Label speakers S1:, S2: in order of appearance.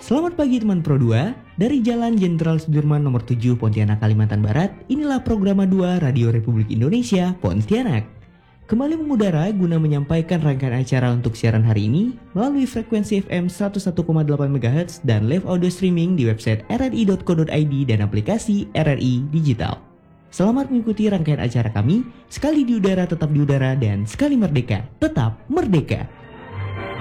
S1: Selamat pagi teman Pro 2, dari Jalan Jenderal Sudirman nomor 7 Pontianak, Kalimantan Barat. Inilah program 2 Radio Republik Indonesia Pontianak. Kembali mengudara guna menyampaikan rangkaian acara untuk siaran hari ini melalui frekuensi FM 101,8 MHz dan live audio streaming di website rri.co.id dan aplikasi RRI Digital. Selamat mengikuti rangkaian acara kami, sekali di udara tetap di udara dan sekali merdeka tetap merdeka.